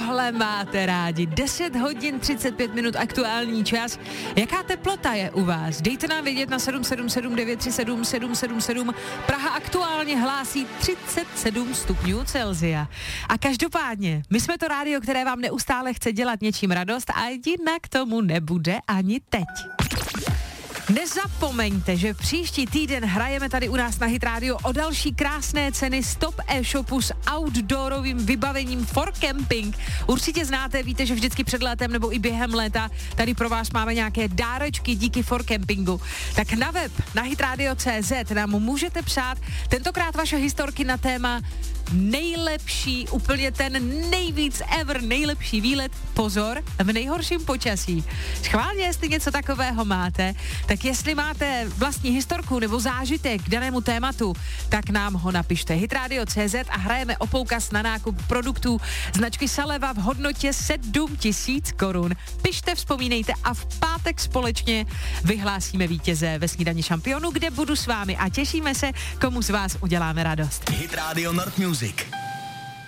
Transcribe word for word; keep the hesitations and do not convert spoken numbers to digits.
tohle máte rádi. deset hodin třicet pět minut aktuální čas. Jaká teplota je u vás? Dejte nám vědět na sedm sedm sedm devět tři sedm sedm sedm sedm. Praha aktuálně hlásí třicet sedm stupňů Celsia. A každopádně, my jsme to rádio, které vám neustále chce dělat něčím radost a jinak tomu nebude ani teď. Nezapomeňte, že příští týden hrajeme tady u nás na Hit Radio o další krásné ceny z top e-shopu s outdoorovým vybavením for camping. Určitě znáte, víte, že vždycky před létem nebo i během léta tady pro vás máme nějaké dárečky díky for campingu. Tak na web na hitradio tečka cé zet nám můžete psát tentokrát vaše historky na téma nejlepší, úplně ten nejvíc ever, nejlepší výlet, pozor, v nejhorším počasí. Schválně, jestli něco takového máte, tak jestli máte vlastní historku nebo zážitek k danému tématu, tak nám ho napište. hitradio tečka cé zet a hrajeme o poukaz na nákup produktů značky Saleva v hodnotě sedm tisíc korun. Pište, vzpomínejte a v pátek společně vyhlásíme vítěze ve snídani šampionu, kde budu s vámi a těšíme se, komu z vás uděláme radost. Hit Radio North Music.